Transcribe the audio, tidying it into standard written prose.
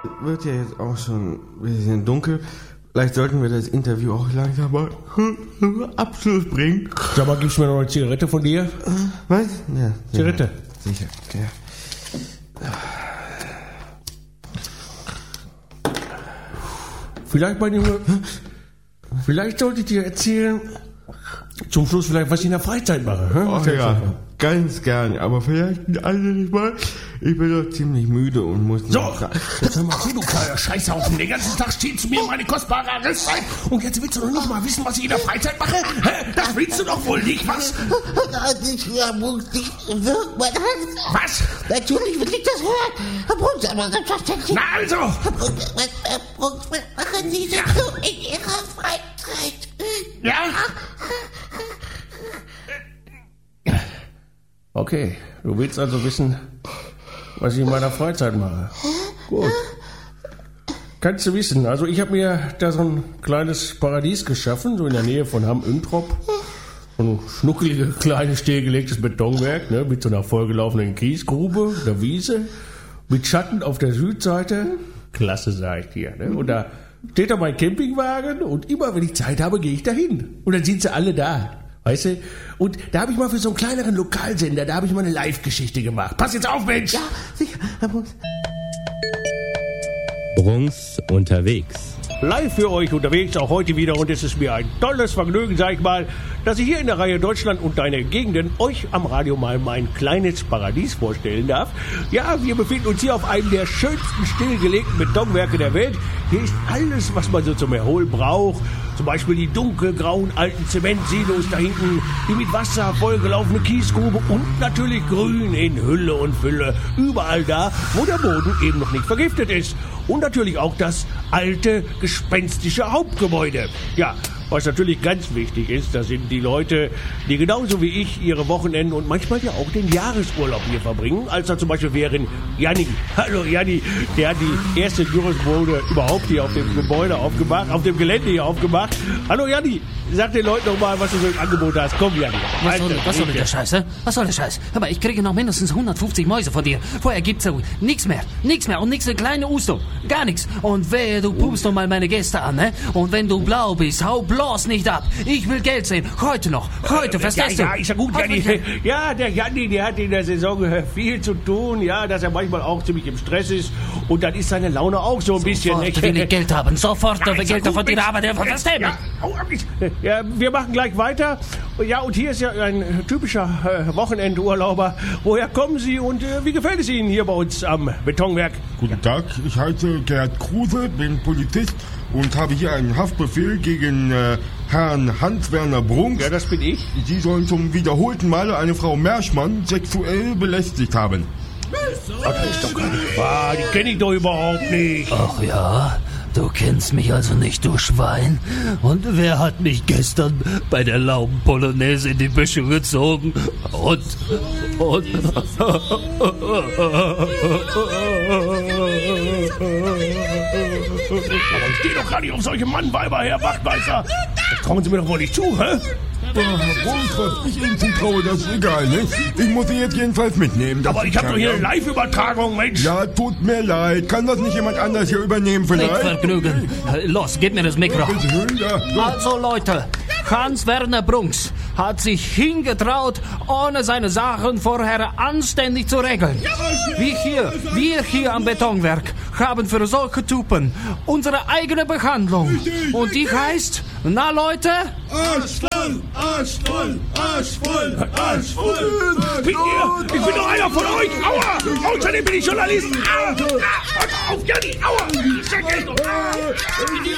Wird ja jetzt auch schon ein bisschen dunkel. Vielleicht sollten wir das Interview auch langsam mal Abschluss bringen. Sag mal, gibst du mir noch eine Zigarette von dir? Was? Ja. Zigarette. Sicher, ja. Vielleicht, mein Junge, vielleicht sollte ich dir erzählen, zum Schluss vielleicht, was ich in der Freizeit mache. Oh, ja, ganz gern, aber vielleicht ein anderes Mal. Ich bin doch ziemlich müde und muss So, noch... jetzt hör mal zu, du kleiner Scheißhaufen. Den ganzen Tag steht zu mir meine kosbare Rüstung. Und jetzt willst du noch nicht mal wissen, was ich in der Freizeit mache? Hä? Das willst du doch wohl nicht, was? Was? Natürlich will ich das hören. Herr Bruns, aber selbstverständlich. Na also! Herr Bruns, was machen Sie denn so in Ihrer Freizeit? Ja? Okay, du willst also wissen, was ich in meiner Freizeit mache. Gut. Kannst du wissen, also ich habe mir da so ein kleines Paradies geschaffen, so in der Nähe von Hamm-Üntrop. So ein schnuckelige, kleines, stillgelegtes Betonwerk, ne, mit so einer vollgelaufenen Kiesgrube, der Wiese, mit Schatten auf der Südseite. Klasse, sag ich dir. Ne? Und da steht da mein Campingwagen und immer, wenn ich Zeit habe, gehe ich dahin. Und dann sind sie alle da. Weißt du? Und da habe ich mal für so einen kleineren Lokalsender, da habe ich mal eine Live-Geschichte gemacht. Pass jetzt auf, Mensch! Ja, sicher, Herr Bruns. Bruns unterwegs. Live für euch unterwegs, auch heute wieder. Und es ist mir ein tolles Vergnügen, sag ich mal, dass ich hier in der Reihe Deutschland und deine Gegenden euch am Radio mal mein kleines Paradies vorstellen darf. Ja, wir befinden uns hier auf einem der schönsten stillgelegten Betonwerke der Welt. Hier ist alles, was man so zum Erholen braucht. Zum Beispiel die dunkelgrauen alten Zementsilos da hinten, die mit Wasser vollgelaufene Kiesgrube und natürlich Grün in Hülle und Fülle. Überall da, wo der Boden eben noch nicht vergiftet ist. Und natürlich auch das alte, gespenstische Hauptgebäude. Ja, was natürlich ganz wichtig ist, das sind die Leute, die genauso wie ich ihre Wochenenden und manchmal ja auch den Jahresurlaub hier verbringen. Als da zum Beispiel wären Janni. Hallo Janni, der hat die erste Gyros-Bude überhaupt hier auf dem Gebäude aufgemacht, auf dem Gelände hier aufgemacht. Hallo Janni, sag den Leuten doch mal, was du so im Angebot hast. Komm Janni. Was soll der Scheiß, hä? Was soll der Scheiß? Hör mal, ich kriege noch mindestens 150 Mäuse von dir. Vorher gibt's ja nichts mehr und nix eine kleine Usto. Gar nichts. Und wehe, du pupst noch mal meine Gäste an, ne? Und wenn du blau bist, hau bloß nicht ab. Ich will Geld sehen. Heute noch. Heute, verstehst du? Ja, ist ja gut, Janni. Ja, der Janni, der hat in der Saison viel zu tun. Ja, dass er manchmal auch ziemlich im Stress ist. Und dann ist seine Laune auch so ein bisschen... Sofort will ich Geld haben. Sofort will ich Geld von dir haben. Verstehst du? Ja, ja, wir machen gleich weiter. Ja, und hier ist ja ein typischer Wochenendurlauber. Woher kommen Sie und wie gefällt es Ihnen hier bei uns am Betonwerk? Guten Tag, ich heiße Gerd Kruse, bin Polizist und habe hier einen Haftbefehl gegen Herrn Hans-Werner Bruns. Ja, das bin ich. Sie sollen zum wiederholten Male eine Frau Merschmann sexuell belästigt haben. Das ist doch gar nicht wahr, die kenne ich doch überhaupt nicht. Ach ja? Du kennst mich also nicht, du Schwein. Und wer hat mich gestern bei der Laubenpolonaise in die Büsche gezogen? Und... Aber ich stehe doch gar nicht auf solche Mannweiber, Herr Wachtmeister. Das trauen Sie mir doch wohl nicht zu, hä? Was ich Ihnen zutraue, das ist egal, ne? Ich muss Sie jetzt jedenfalls mitnehmen. Aber ich habe doch hier eine Live-Übertragung, Mensch. Ja, tut mir leid. Kann das nicht jemand anders hier übernehmen vielleicht? Mit Vergnügen. Los, gib mir das Mikro. Bitte schön, ja. So. Also Leute, Hans-Werner Bruns hat sich hingetraut, ohne seine Sachen vorher anständig zu regeln. Wir hier am Betonwerk haben für solche Typen unsere eigene Behandlung. Und die heißt, na Leute? Arschvoll, Arschvoll, Arschvoll, Arschvoll. Ich bin doch einer von euch. Aua! Außerdem bin ich Journalist. Auf, Janni, aua!